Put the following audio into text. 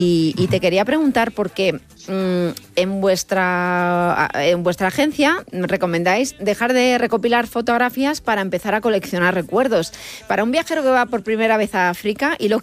Y te quería preguntar por qué en vuestra agencia recomendáis dejar de recopilar fotografías para empezar a coleccionar recuerdos. Para un viajero que va por primera vez a África y lo